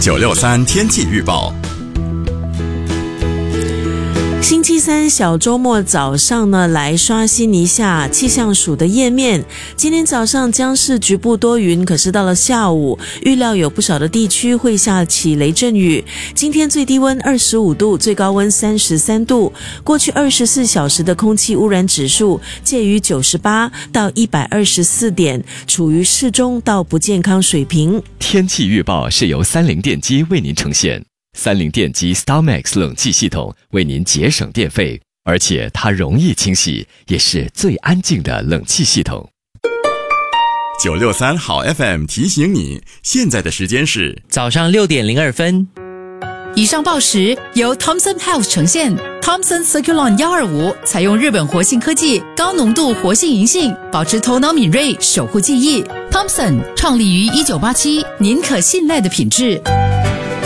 963天气预报。 星期三小周末早上呢，来刷新一下气象署的页面。今天早上将是局部多云，可是到了下午，预料有不少的地区会下起雷阵雨。今天最低温25度，最高温33度。过去24小时的空气污染指数介于98到124点，处于适中到不健康水平。 天气预报是由三菱电机为您呈现。三菱电机 StarMax 冷气系统为您节省电费，而且它容易清洗，也是最安静的冷气系统。 963好 FM 提醒你，现在的时间是早上6点02分。 以上报时由 Thomson Health 呈现。Thomson Circulon 125采用日本活性科技，高浓度活性银杏，保持头脑敏锐，守护记忆。Thomson 创立于1987，您可信赖的品质。